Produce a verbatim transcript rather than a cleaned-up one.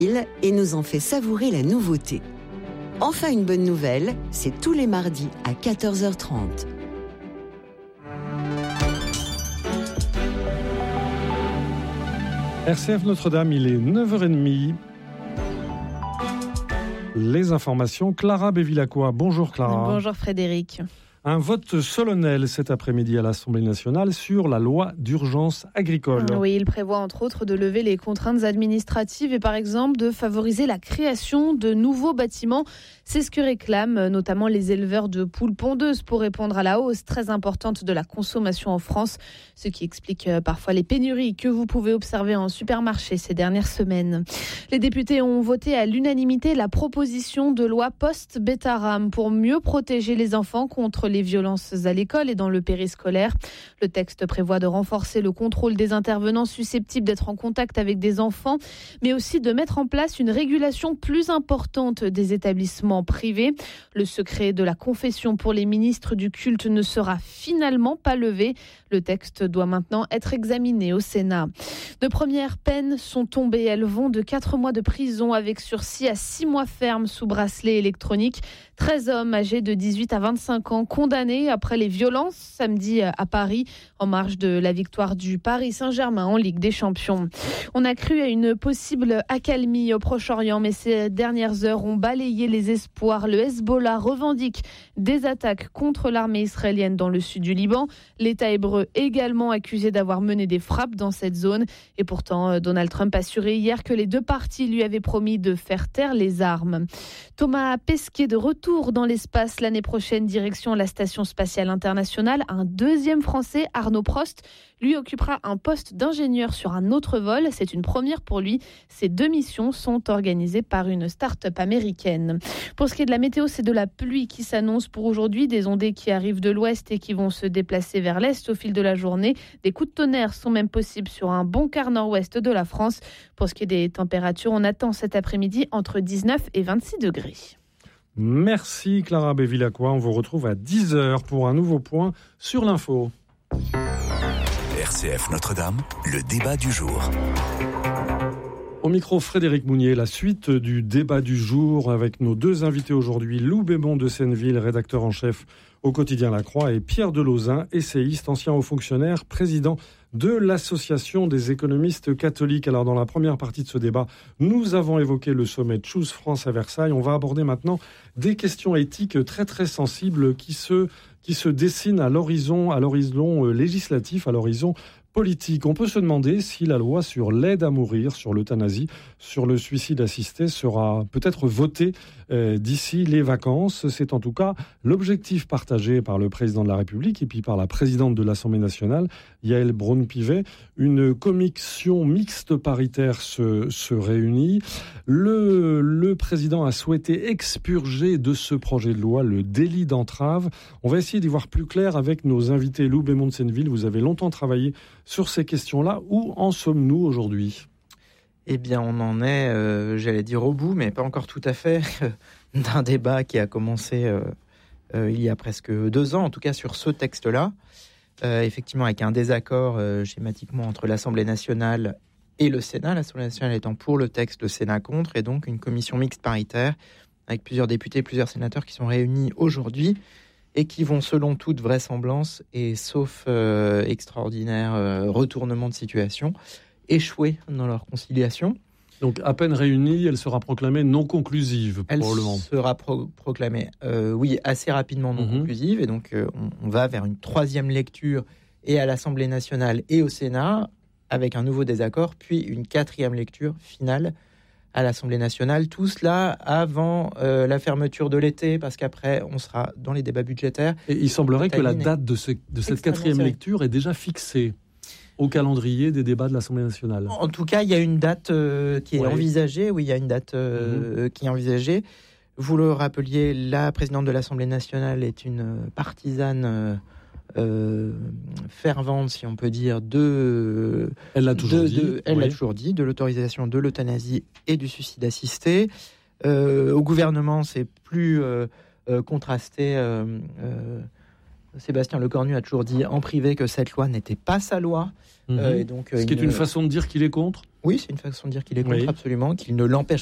et nous en fait savourer la nouveauté. Enfin, une bonne nouvelle, c'est tous les mardis à quatorze heures trente. R C F Notre-Dame, il est neuf heures trente. Les informations, Clara Bevilacqua. Bonjour Clara. Bonjour Frédéric. Un vote solennel cet après-midi à l'Assemblée nationale sur la loi d'urgence agricole. Oui, il prévoit entre autres de lever les contraintes administratives et par exemple de favoriser la création de nouveaux bâtiments. C'est ce que réclament notamment les éleveurs de poules pondeuses pour répondre à la hausse très importante de la consommation en France, ce qui explique parfois les pénuries que vous pouvez observer en supermarché ces dernières semaines. Les députés ont voté à l'unanimité la proposition de loi post-Betaram pour mieux protéger les enfants contre les violences à l'école et dans le périscolaire. Le texte prévoit de renforcer le contrôle des intervenants susceptibles d'être en contact avec des enfants, mais aussi de mettre en place une régulation plus importante des établissements privés. Le secret de la confession pour les ministres du culte ne sera finalement pas levé. Le texte doit maintenant être examiné au Sénat. De premières peines sont tombées. Elles vont de quatre mois de prison avec sursis à six mois ferme sous bracelet électronique. treize hommes âgés de dix-huit à vingt-cinq ans condamnés après les violences samedi à Paris en marge de la victoire du Paris Saint-Germain en Ligue des Champions. On a cru à une possible accalmie au Proche-Orient, mais ces dernières heures ont balayé les espoirs. Le Hezbollah revendique des attaques contre l'armée israélienne dans le sud du Liban. L'État hébreu également accusé d'avoir mené des frappes dans cette zone. Et pourtant, Donald Trump a assuré hier que les deux parties lui avaient promis de faire taire les armes. Thomas Pesquet de retour dans l'espace l'année prochaine, direction la Station spatiale internationale. Un deuxième Français, Arnaud Prost, lui occupera un poste d'ingénieur sur un autre vol. C'est une première pour lui. Ces deux missions sont organisées par une start-up américaine. Pour ce qui est de la météo, c'est de la pluie qui s'annonce pour aujourd'hui. Des ondées qui arrivent de l'ouest et qui vont se déplacer vers l'est au fil de la journée. Des coups de tonnerre sont même possibles sur un bon quart nord-ouest de la France. Pour ce qui est des températures, on attend cet après-midi entre dix-neuf et vingt-six degrés. Merci Clara Bevilacqua. On vous retrouve à dix heures pour un nouveau point sur l'info. R C F Notre-Dame, le débat du jour. Au micro, Frédéric Mounier, la suite du débat du jour avec nos deux invités aujourd'hui, Lou Bébon de Senneville, rédacteur en chef au quotidien La Croix, et Pierre Delauzin, essayiste, ancien haut fonctionnaire, président de l'Association des économistes catholiques. Alors, dans la première partie de ce débat, nous avons évoqué le sommet Choose France à Versailles. On va aborder maintenant des questions éthiques très très sensibles qui se, qui se dessinent à l'horizon, à l'horizon législatif, à l'horizon politique. On peut se demander si la loi sur l'aide à mourir, sur l'euthanasie, sur le suicide assisté sera peut-être votée euh, d'ici les vacances. C'est en tout cas l'objectif partagé par le président de la République et puis par la présidente de l'Assemblée nationale, Yaël Braun-Pivet. Une commission mixte paritaire se, se réunit. Le, le président a souhaité expurger de ce projet de loi le délit d'entrave. On va essayer d'y voir plus clair avec nos invités. Lou Bébon de Senneville, vous avez longtemps travaillé sur ces questions-là. Où en sommes-nous aujourd'hui ? Eh bien, on en est, euh, j'allais dire au bout, mais pas encore tout à fait, d'un débat qui a commencé euh, euh, il y a presque deux ans, en tout cas sur ce texte-là. Euh, effectivement, avec un désaccord euh, schématiquement entre l'Assemblée nationale et le Sénat, l'Assemblée nationale étant pour le texte, le Sénat contre, et donc une commission mixte paritaire avec plusieurs députés et plusieurs sénateurs qui sont réunis aujourd'hui et qui vont, selon toute vraisemblance, et sauf euh, extraordinaire euh, retournement de situation, échouer dans leur conciliation. Donc, à peine réunie, elle sera proclamée non conclusive, elle probablement. Elle sera pro- proclamée, euh, oui, assez rapidement non mmh. conclusive, et donc euh, on, on va vers une troisième lecture, et à l'Assemblée nationale et au Sénat, avec un nouveau désaccord, puis une quatrième lecture finale à l'Assemblée nationale, tout cela avant euh, la fermeture de l'été, parce qu'après, on sera dans les débats budgétaires. Et il semblerait que la date de, ce, de cette quatrième serré. lecture est déjà fixée au calendrier des débats de l'Assemblée nationale. En tout cas, il y a une date euh, qui est ouais. envisagée. Oui, il y a une date euh, mmh. qui est envisagée. Vous le rappeliez, la présidente de l'Assemblée nationale est une partisane euh, Euh, fervente, si on peut dire, de... Elle l'a toujours de, dit. De, elle oui. l'a toujours dit, de l'autorisation de l'euthanasie et du suicide assisté. Euh, au gouvernement, c'est plus euh, euh, contrasté euh, euh, Sébastien Lecornu a toujours dit en privé que cette loi n'était pas sa loi. Mmh. Euh, et donc, Ce qui est une façon de dire qu'il est contre ? Oui, c'est une façon de dire qu'il est contre, oui. absolument, qu'il ne l'empêche